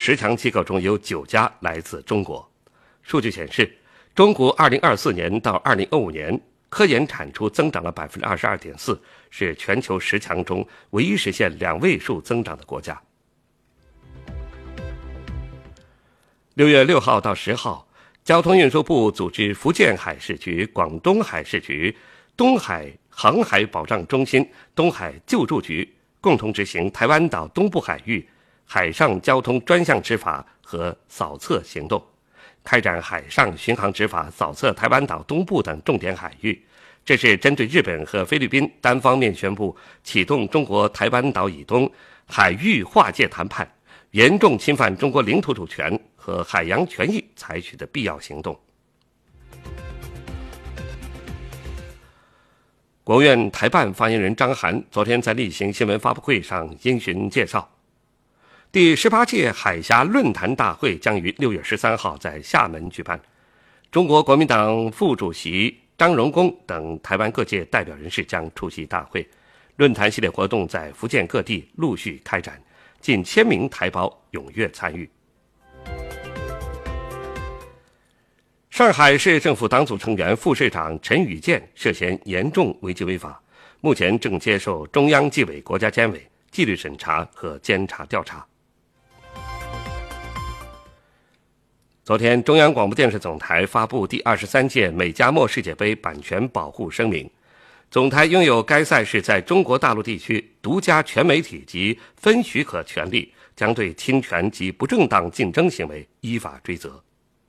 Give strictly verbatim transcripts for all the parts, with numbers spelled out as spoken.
十强机构中有九家来自中国。数据显示，中国二零二四年到二零二五年科研产出增长了 百分之二十二点四， 是全球十强中唯一实现两位数增长的国家。六月六号到十号，交通运输部组织福建海事局、广东海事局、东海航海保障中心、东海救助局共同执行台湾岛东部海域海上交通专项执法和扫测行动，开展海上巡航执法，扫测台湾岛东部等重点海域。这是针对日本和菲律宾单方面宣布启动中国台湾岛以东海域划界谈判，严重侵犯中国领土主权和海洋权益采取的必要行动。国务院台办发言人张涵昨天在例行新闻发布会上应询介绍，第十八届海峡论坛大会将于六月十三号在厦门举办，中国国民党副主席张荣恭等台湾各界代表人士将出席大会。论坛系列活动在福建各地陆续开展，近千名台胞踊跃参与。上海市政府党组成员、副市长陈宇健涉嫌严重违纪违法，目前正接受中央纪委国家监委纪律审查和监察调查。昨天，中央广播电视总台发布第二十三届美加墨世界杯版权保护声明，总台拥有该赛事在中国大陆地区独家全媒体及分许可权利，将对侵权及不正当竞争行为依法追责。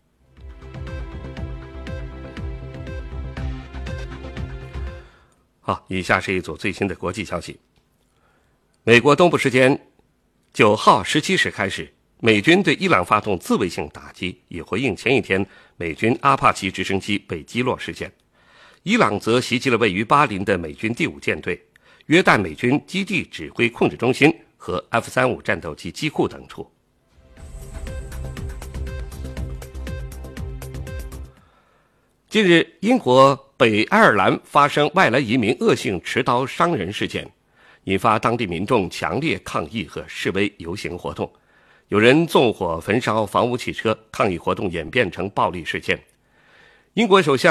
好，以下是一组最新的国际消息。美国东部时间九号十七时开始，美军对伊朗发动自卫性打击，以回应前一天美军阿帕奇直升机被击落事件。伊朗则袭击了位于巴林的美军第五舰队、约旦美军基地指挥控制中心和 F 三十五 战斗机机库等处。近日，英国北爱尔兰发生外来移民恶性持刀伤人事件，引发当地民众强烈抗议和示威游行活动。有人纵火焚烧房屋汽车，抗议活动演变成暴力事件。英国首相